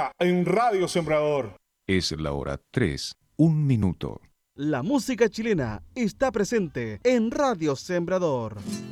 hora en Radio Sembrador. Es la hora 3, 1 minuto. La música chilena está presente en Radio Sembrador.